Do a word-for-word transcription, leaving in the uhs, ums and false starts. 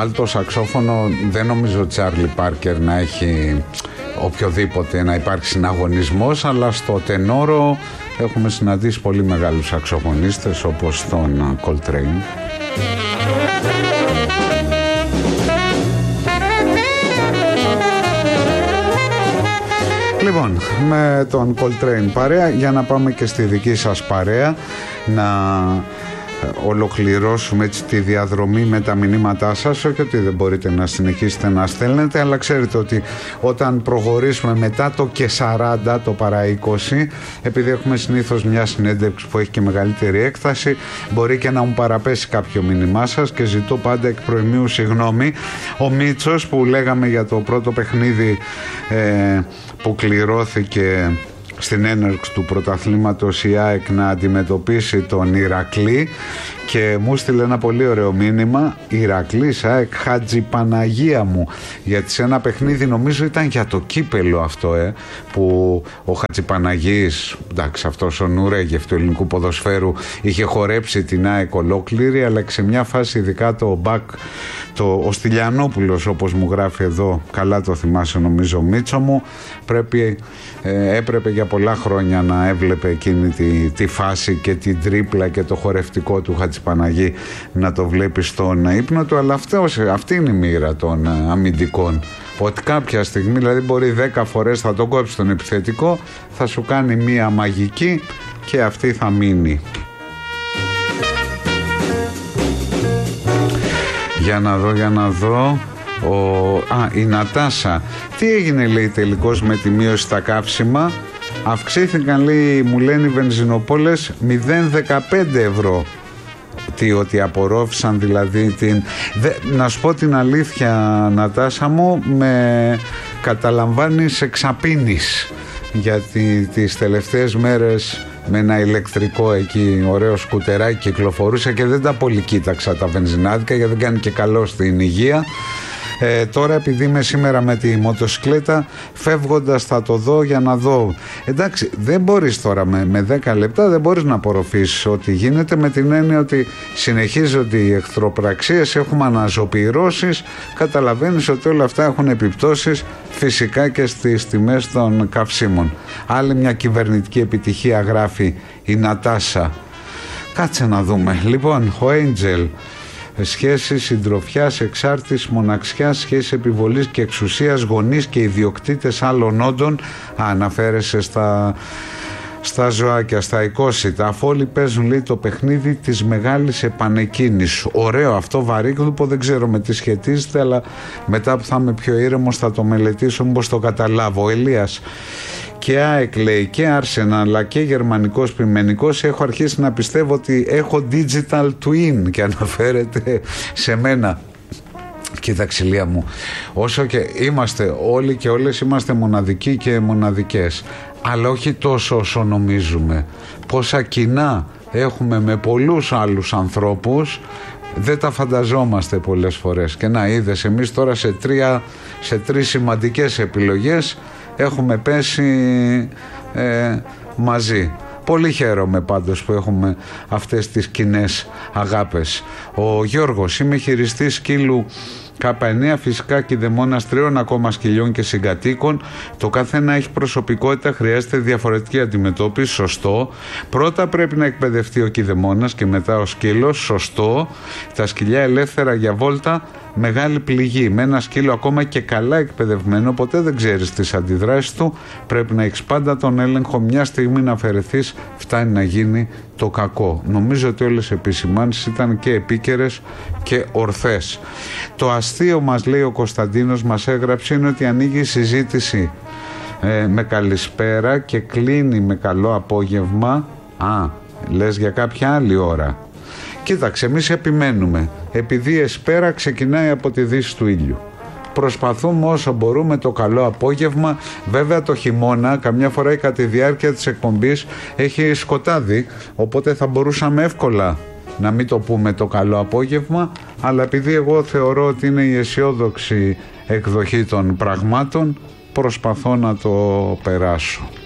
άλτο σαξόφωνο δεν νομίζω ότι Τσάρλι Πάρκερ να έχει οποιοδήποτε να υπάρχει συναγωνισμός, αλλά στο τενόρο έχουμε συναντήσει πολύ μεγάλους σαξοφωνίστες όπως τον Coltrane. Λοιπόν, με τον Coltrane παρέα, για να πάμε και στη δική σας παρέα, να ολοκληρώσουμε έτσι τη διαδρομή με τα μηνύματά σας. Όχι ότι δεν μπορείτε να συνεχίσετε να στέλνετε, αλλά ξέρετε ότι όταν προχωρήσουμε μετά το και σαράντα, το παρά είκοσι, επειδή έχουμε συνήθως μια συνέντευξη που έχει και μεγαλύτερη έκταση, μπορεί και να μου παραπέσει κάποιο μήνυμά σας και ζητώ πάντα εκ προημίου συγγνώμη. Ο Μίτσος που λέγαμε για το πρώτο παιχνίδι ε, που κληρώθηκε στην έναρξη του πρωταθλήματος η ΑΕΚ να αντιμετωπίσει τον Ηρακλή, και μου στείλε ένα πολύ ωραίο μήνυμα: Ηρακλής ΑΕΚ, Χατζηπαναγία μου. Γιατί σε ένα παιχνίδι, νομίζω ήταν για το κύπελο αυτό, ε, που ο Χατζηπαναγής, εντάξει, αυτός ο Νουρέγεφ του ελληνικού ποδοσφαίρου, είχε χορέψει την ΑΕΚ ολόκληρη, αλλά και σε μια φάση, ειδικά το μπακ, το, ο Στυλιανόπουλος, όπως μου γράφει εδώ, καλά το θυμάσαι νομίζω ο Μίτσο μου, πρέπει, ε, έπρεπε για πολλά χρόνια να έβλεπε εκείνη τη, τη φάση και την τρίπλα και το χορευτικό του Χατζηπαναγή να το βλέπει στον ύπνο του, αλλά αυτό, αυτή είναι η μοίρα των αμυντικών, ότι κάποια στιγμή, δηλαδή μπορεί δέκα φορές θα τον κόψει τον επιθετικό, θα σου κάνει μία μαγική και αυτή θα μείνει. Για να δω, για να δω. Ο... Α, η Νατάσα. Τι έγινε, λέει, τελικώς με τη μείωση στα καύσιμα? Αυξήθηκαν, λέει, μου λένε οι βενζινοπόλες μηδέν κόμμα δεκαπέντε ευρώ. Τι, ότι απορρόφησαν δηλαδή την... Δε, να σου πω την αλήθεια, Νατάσα μου, με καταλαμβάνεις εξαπίνεις, γιατί τις τελευταίες μέρες με ένα ηλεκτρικό εκεί ωραίο σκουτεράκι κυκλοφορούσα και δεν τα πολύ κοίταξα τα βενζινάδικα, γιατί δεν κάνει και καλό στην υγεία. Ε, τώρα επειδή είμαι σήμερα με τη μοτοσυκλέτα, φεύγοντας θα το δω για να δω. Εντάξει, δεν μπορείς τώρα με, με δέκα λεπτά δεν μπορείς να απορροφήσεις ό,τι γίνεται, με την έννοια ότι συνεχίζονται οι εχθροπραξίες, έχουμε αναζωπυρώσεις, καταλαβαίνεις ότι όλα αυτά έχουν επιπτώσεις φυσικά και στις τιμές των καυσίμων. Άλλη μια κυβερνητική επιτυχία, γράφει η Νατάσα. Κάτσε να δούμε. Λοιπόν, ο Angel: σχέση συντροφιάς, εξάρτησης, μοναξιάς, σχέση επιβολής και εξουσίας, γονείς και ιδιοκτήτες άλλων όντων. Αναφέρεσαι στα, στα ζωάκια, στα εικόσιτα. Αφού όλοι παίζουν, λέει, το παιχνίδι της μεγάλης επανεκκίνησης. Ωραίο αυτό, βαρύγδουπο, δεν ξέρω με τι σχετίζεται, αλλά μετά που θα είμαι πιο ήρεμος θα το μελετήσω, μήπως το καταλάβω. Ο Ελίας: και ΑΕΚ, λέει, και Arsenal, αλλά και γερμανικός πειμενικός, έχω αρχίσει να πιστεύω ότι έχω digital twin, και αναφέρεται σε μένα. Κοίταξε, Λία μου, όσο και είμαστε όλοι και όλες είμαστε μοναδικοί και μοναδικές, αλλά όχι τόσο όσο νομίζουμε. Πόσα κοινά έχουμε με πολλούς άλλους ανθρώπους, δεν τα φανταζόμαστε πολλές φορές. Και να είδες, εμείς τώρα σε, τρία, σε τρεις σημαντικές επιλογές έχουμε πέσει ε, μαζί. Πολύ χαίρομαι πάντως που έχουμε αυτές τις κοινές αγάπες. Ο Γιώργος: είμαι χειριστής σκύλου Κάπα εννέα, φυσικά κηδεμόνας τριών ακόμα σκυλιών και συγκατοίκων. Το καθένα έχει προσωπικότητα, χρειάζεται διαφορετική αντιμετώπιση. Σωστό. Πρώτα πρέπει να εκπαιδευτεί ο κηδεμόνας και μετά ο σκύλος. Σωστό. Τα σκυλιά ελεύθερα για βόλτα, μεγάλη πληγή. Με ένα σκύλο ακόμα και καλά εκπαιδευμένο, ποτέ δεν ξέρεις τις αντιδράσεις του. Πρέπει να έχεις πάντα τον έλεγχο. Μια στιγμή να αφαιρεθείς, φτάνει να γίνει το κακό. Νομίζω ότι όλες οι επισημάνσεις ήταν και επίκαιρες και ορθές. Το αστείο, μας λέει ο Κωνσταντίνος, μας έγραψε, είναι ότι ανοίγει η συζήτηση ε, με καλησπέρα και κλείνει με καλό απόγευμα. Α, λες για κάποια άλλη ώρα. Κοίταξε, εμείς επιμένουμε, επειδή η εσπέρα ξεκινάει από τη δύση του ήλιου. Προσπαθούμε όσο μπορούμε το καλό απόγευμα. Βέβαια το χειμώνα καμιά φορά κατά τη διάρκεια της εκπομπής έχει σκοτάδι, οπότε θα μπορούσαμε εύκολα να μην το πούμε το καλό απόγευμα, αλλά επειδή εγώ θεωρώ ότι είναι η αισιόδοξη εκδοχή των πραγμάτων, προσπαθώ να το περάσω.